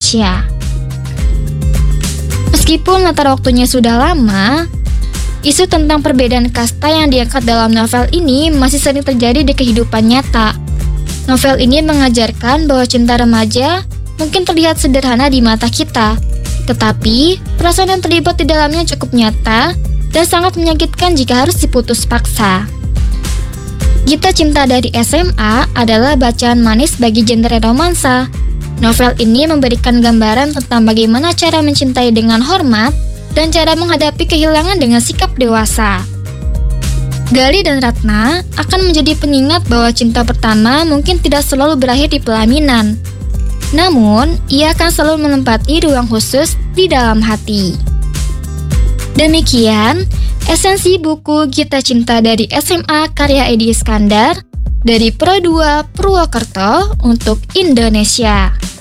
Indonesia. Meskipun latar waktunya sudah lama, isu tentang perbedaan kasta yang diangkat dalam novel ini masih sering terjadi di kehidupan nyata. Novel ini mengajarkan bahwa cinta remaja mungkin terlihat sederhana di mata kita, tetapi perasaan yang terlibat di dalamnya cukup nyata dan sangat menyakitkan jika harus diputus paksa. Gita Cinta dari SMA adalah bacaan manis bagi genre romansa. Novel ini memberikan gambaran tentang bagaimana cara mencintai dengan hormat dan cara menghadapi kehilangan dengan sikap dewasa. Gali dan Ratna akan menjadi pengingat bahwa cinta pertama mungkin tidak selalu berakhir di pelaminan. Namun, ia akan selalu menempati ruang khusus di dalam hati. Demikian esensi buku Gita Cinta dari SMA karya Edi Iskandar dari Pro 2 Purwokerto untuk Indonesia.